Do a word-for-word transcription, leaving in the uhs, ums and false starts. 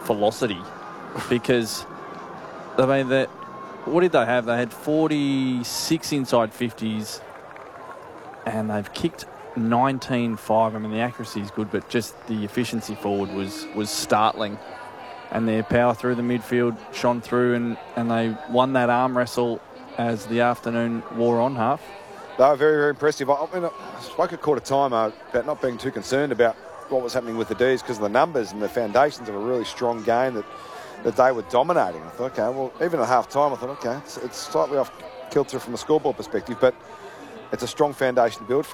velocity because, I mean, that what did they have? They had forty-six inside fifties and they've kicked nineteen five. I mean, the accuracy is good, but just the efficiency forward was, was startling. And their power through the midfield shone through and, and they won that arm wrestle as the afternoon wore on, Half. They were very, very impressive. I, I mean, I spoke at quarter time uh, about not being too concerned about what was happening with the D's because of the numbers and the foundations of a really strong game that, that they were dominating. I thought, okay, well, even at half time, I thought, okay, it's, it's slightly off kilter from a scoreboard perspective, but it's a strong foundation to build from.